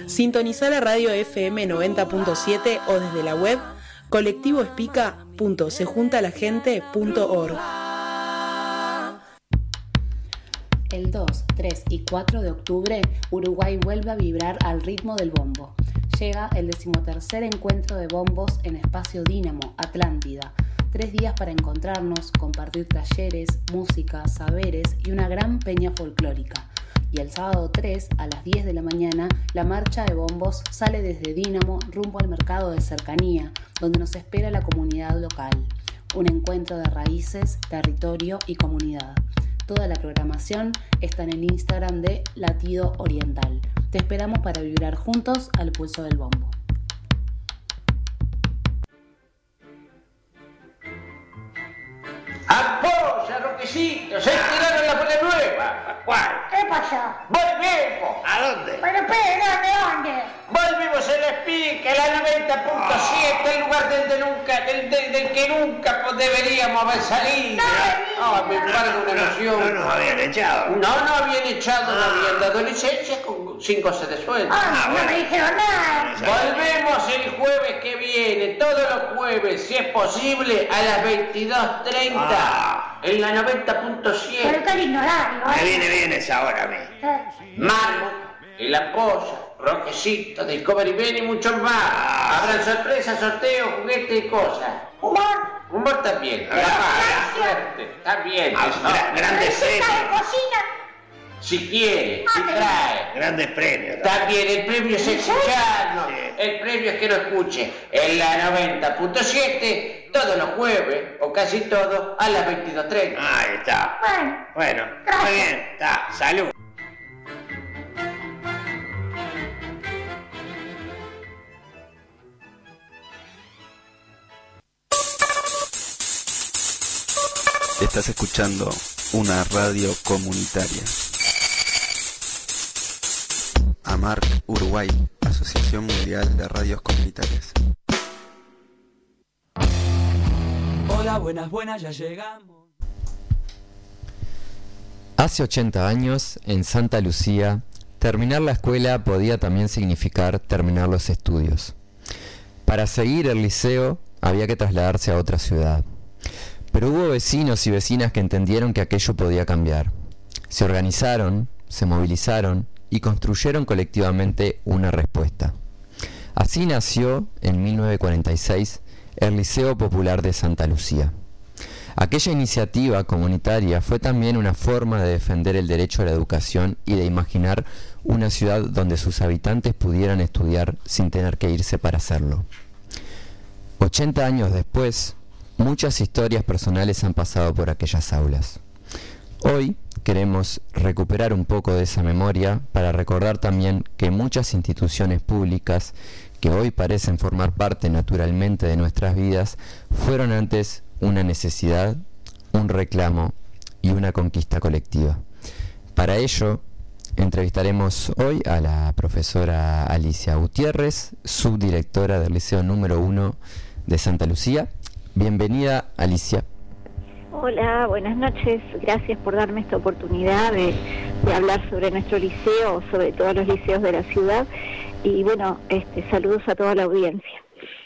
Sintonizá la radio FM 90.7 o desde la web colectivoespica.sejuntalagente.org. El 2, 3 y 4 de octubre, Uruguay vuelve a vibrar al ritmo del bombo. Llega el 13º encuentro de bombos en Espacio Dínamo, Atlántida. 3 días para encontrarnos, compartir talleres, música, saberes y una gran peña folclórica. Y el sábado 3, a las 10 de la mañana, la marcha de bombos sale desde Dínamo rumbo al mercado de cercanía, donde nos espera la comunidad local. Un encuentro de raíces, territorio y comunidad. Toda la programación está en el Instagram de Latido Oriental. Te esperamos para vibrar juntos al pulso del bombo. ¡Apoya, Roquecito! ¡Se tiraron la bola nueva! ¿Cuál? ¿Qué pasó? ¡Volvemos! ¿A dónde? Pero espera, ¿dónde? Volvimos a la Espica, la 90.7, el lugar del que nunca deberíamos haber salido. Me embarga una noción. No nos habían echado. No habían echado, no habían dado licencia con 5 horas de sueldo. No me dijeron nada. Volvemos el jueves que viene, todos los jueves, si es posible, a las 22:30, en la 90.7. Pero está lindo horario, Me viene bien esa hora a mí. Marmo, El Apoya, Roquecito, Discovery Ben y muchos más. Habrán sorpresas, sorteos, juguetes y cosas. Humor también. Suerte, también. Grandes premios. ¿De cocina? Si quiere, si trae. Grandes premios. También el premio es escucharnos. Sí. El premio es que lo escuche en la 90.7 todos los jueves, o casi todos, a las 22:30. Ahí está. Bueno, gracias. muy bien. Está. Salud. Estás escuchando una radio comunitaria. AMARC Uruguay, Asociación Mundial de Radios Comunitarias. Hola, buenas, ya llegamos. Hace 80 años, en Santa Lucía, terminar la escuela podía también significar terminar los estudios. Para seguir el liceo, había que trasladarse a otra ciudad. Pero hubo vecinos y vecinas que entendieron que aquello podía cambiar. Se organizaron, se movilizaron y construyeron colectivamente una respuesta. Así nació, en 1946, el Liceo Popular de Santa Lucía. Aquella iniciativa comunitaria fue también una forma de defender el derecho a la educación y de imaginar una ciudad donde sus habitantes pudieran estudiar sin tener que irse para hacerlo. 80 años después, muchas historias personales han pasado por aquellas aulas. Hoy queremos recuperar un poco de esa memoria para recordar también que muchas instituciones públicas que hoy parecen formar parte naturalmente de nuestras vidas fueron antes una necesidad, un reclamo y una conquista colectiva. Para ello, entrevistaremos hoy a la profesora Alicia Gutiérrez, subdirectora del Liceo número 1 de Santa Lucía. Bienvenida, Alicia. Hola, buenas noches. Gracias por darme esta oportunidad de hablar sobre nuestro liceo, sobre todos los liceos de la ciudad. Y bueno, saludos a toda la audiencia.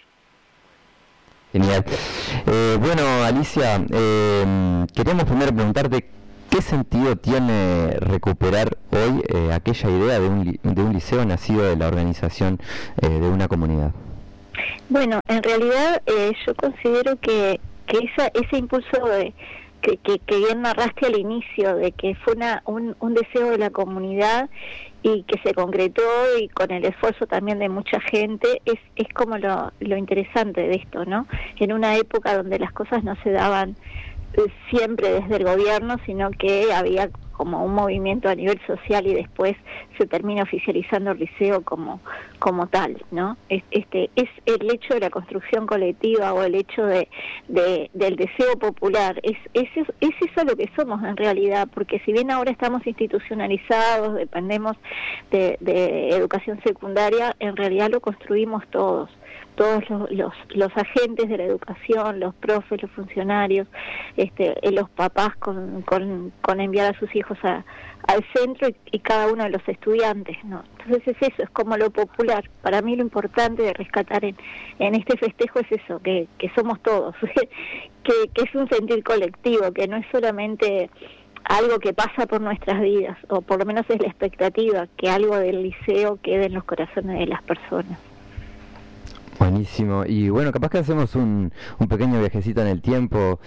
Genial. Bueno, Alicia, queríamos primero preguntarte qué sentido tiene recuperar hoy aquella idea de un liceo nacido de la organización de una comunidad. Bueno, en realidad yo considero que ese impulso que bien narraste al inicio, de que fue un deseo de la comunidad y que se concretó y con el esfuerzo también de mucha gente, es como lo interesante de esto, ¿no? En una época donde las cosas no se daban siempre desde el gobierno, sino que había como un movimiento a nivel social y después se termina oficializando el liceo como tal, ¿no? Es el hecho de la construcción colectiva o el hecho del deseo popular, es eso lo que somos en realidad, porque si bien ahora estamos institucionalizados, dependemos de educación secundaria, en realidad lo construimos todos. todos los agentes de la educación, los profes, los funcionarios, los papás con enviar a sus hijos al centro y cada uno de los estudiantes, ¿no? Entonces es eso, es como lo popular. Para mí lo importante de rescatar en este festejo es eso, que somos todos, que es un sentir colectivo, que no es solamente algo que pasa por nuestras vidas, o por lo menos es la expectativa, que algo del liceo quede en los corazones de las personas. Buenísimo. Y bueno, capaz que hacemos un pequeño viajecito en el tiempo.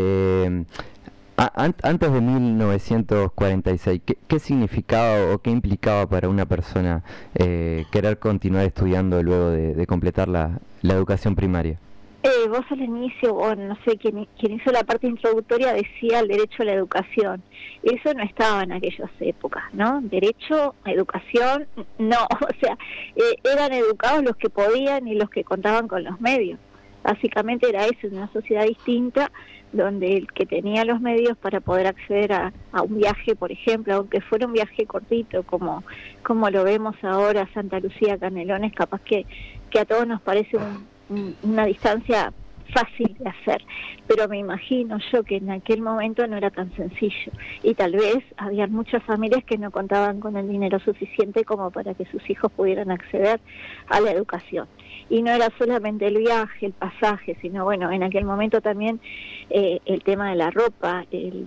Antes de 1946, ¿qué significaba o qué implicaba para una persona querer continuar estudiando luego de completar la educación primaria? Vos al inicio, no sé, quien hizo la parte introductoria decía el derecho a la educación. Eso no estaba en aquellas épocas, ¿no? Derecho a educación, no. O sea, eran educados los que podían y los que contaban con los medios. Básicamente era eso, una sociedad distinta, donde el que tenía los medios para poder acceder a un viaje, por ejemplo, aunque fuera un viaje cortito, como lo vemos ahora, Santa Lucía, Canelones, capaz que a todos nos parece una distancia fácil de hacer, pero me imagino yo que en aquel momento no era tan sencillo, y tal vez había muchas familias que no contaban con el dinero suficiente como para que sus hijos pudieran acceder a la educación. Y no era solamente el viaje, el pasaje, sino bueno, en aquel momento también el tema de la ropa,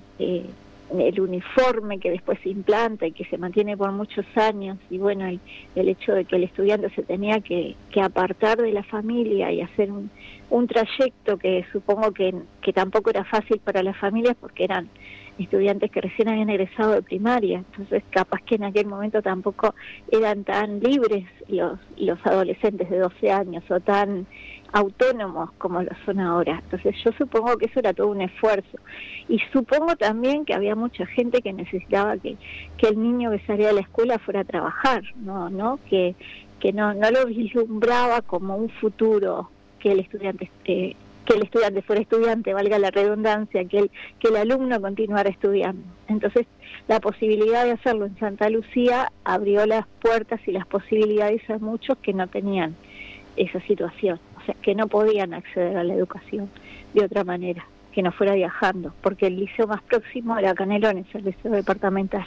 el uniforme que después se implanta y que se mantiene por muchos años, y bueno, el hecho de que el estudiante se tenía que apartar de la familia y hacer un trayecto que supongo que tampoco era fácil para las familias, porque eran estudiantes que recién habían egresado de primaria, entonces capaz que en aquel momento tampoco eran tan libres los adolescentes de 12 años o tan autónomos como lo son ahora. Entonces yo supongo que eso era todo un esfuerzo, y supongo también que había mucha gente que necesitaba que el niño que salía de la escuela fuera a trabajar, no que no lo vislumbraba como un futuro, que el estudiante fuera estudiante, valga la redundancia, que el alumno continuara estudiando. Entonces la posibilidad de hacerlo en Santa Lucía abrió las puertas y las posibilidades a muchos que no tenían esa situación, o sea, que no podían acceder a la educación de otra manera, que no fuera viajando, porque el liceo más próximo era Canelones, el liceo departamental.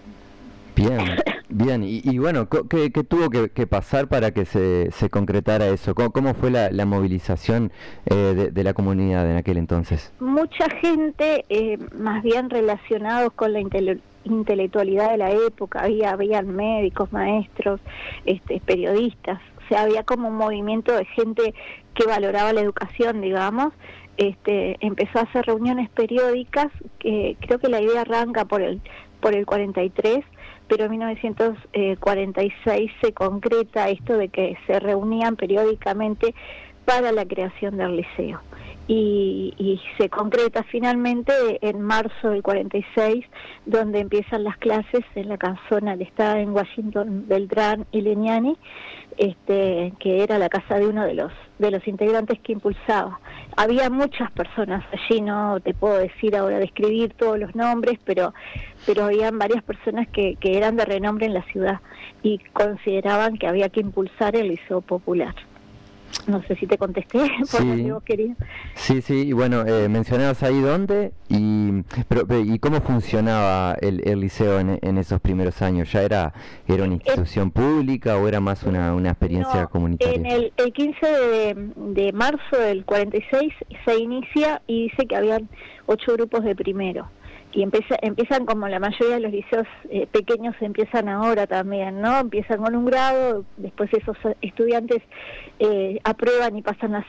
Bien, y bueno, ¿qué tuvo que pasar para que se concretara eso? ¿Cómo fue la movilización de la comunidad en aquel entonces? Mucha gente, más bien relacionados con la intelectualidad de la época, habían médicos, maestros, periodistas, o sea, había como un movimiento de gente que valoraba la educación, digamos. Empezó a hacer reuniones periódicas, que creo que la idea arranca por el 43, pero en 1946 se concreta esto de que se reunían periódicamente para la creación del liceo. Y se concreta finalmente en marzo del 46, donde empiezan las clases en la casona que está en Washington, Beltrán y Legnani, que era la casa de uno de los integrantes que impulsaba. Había muchas personas allí, no te puedo decir ahora, describir todos los nombres, pero habían varias personas que eran de renombre en la ciudad y consideraban que había que impulsar el liceo popular. No sé si te contesté por lo que vos querías. Sí, y bueno, mencionabas ahí dónde y cómo funcionaba el liceo en esos primeros años. ¿Ya era una institución pública o era más una experiencia comunitaria? En el 15 de marzo del 46 se inicia y dice que habían 8 grupos de primero. Y empiezan como la mayoría de los liceos pequeños empiezan ahora también, ¿no? Empiezan con un grado, después esos estudiantes aprueban y pasan a